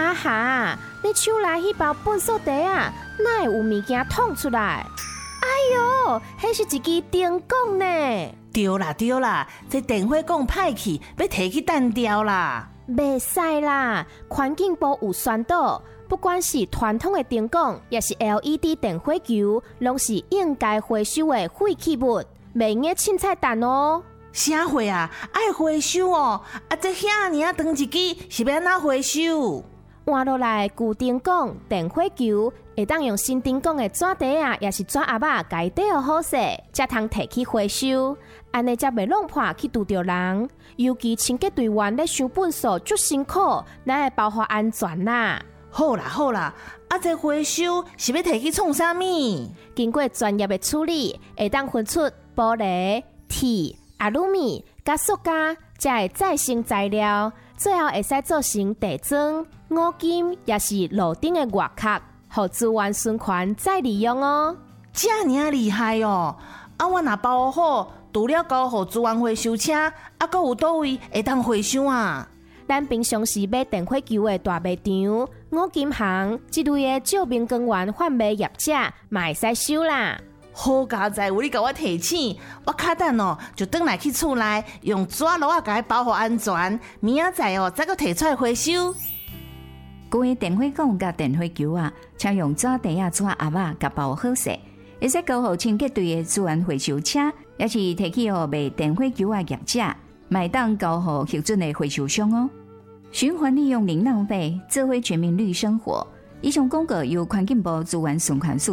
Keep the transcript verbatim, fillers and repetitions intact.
哈哈，你手内迄包粪扫地啊，哪会有物件捅出来？哎哟，迄是一支电管呢！ 对啦对啦，这电火管歹去，要摕去弹掉啦。 袂使啦，环境部有宣导，不管是传统的电管，也是 L E D 电火球，拢是应该回收的废弃物，袂用凊彩弹哦。 啥货啊？爱回收哦！啊，这遐尔啊长一支，是要安怎回收？ 换落来旧电管、电火球，会当用新电管的纸袋啊，也是纸盒啊，家底好好势，才通摕去回收。安尼才袂弄破去拄着人。尤其清洁队员咧收粪扫足辛苦，咱会保护安全啦。 好啦好啦，啊，这回收是要摕去创啥物？ 经过专业的处理，会当分出玻璃、铁、阿鲁米、甲塑胶，才会再生材料，最后会使做成地砖、五金，也是路顶的外壳，互资源循环再利用哦。 这尔厉害哦！啊，我若包好，除了交互资源回收车，啊，阁有倒位会当回收啊？ 咱平常时买电火球的大卖场、五金行，这类的照明光源贩卖业者，嘛会使收啦。 好佳哉，有你甲我提醒，我卡等哦，就转来去厝内用纸箩啊，甲伊保护安全。明仔载哦，再阁摕出来回收。 各位电火管甲电火球啊，请用纸袋啊、纸盒啊，甲包好势，会使交互清洁队的资源回收车，也是摕去互卖电火球的业者，买当交互核准的回收商哦。循环利用零浪费，智慧全民绿生活。以上广告由环境部资源循环署